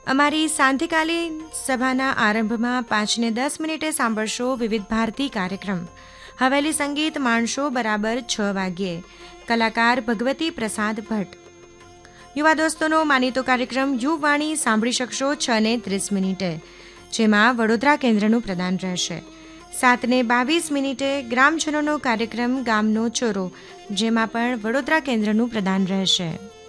અમારી સાંતિકાલીન સભાના આરંભમાં 5 ને 10 મિનિટે સાંભળશો વિવિધ ભારતી કાર્યક્રમ. હવેલી સંગીત માણશો બરાબર 6 વાગ્યે. કલાકાર ભગવતી પ્રસાદ ભટ્ટ. યુવા દોસ્તોનો માનીતો કાર્યક્રમ યુવાણી સાંભળી શકશો 6 ને 30 મિનિટે, જેમાં વડોદરા કેન્દ્રનું પ્રદાન રહેશે. 7 ને 22 મિનિટે ગ્રામજનોનો કાર્યક્રમ ગામનો ચોરો, જેમાં પણ વડોદરા કેન્દ્રનું પ્રદાન રહેશે.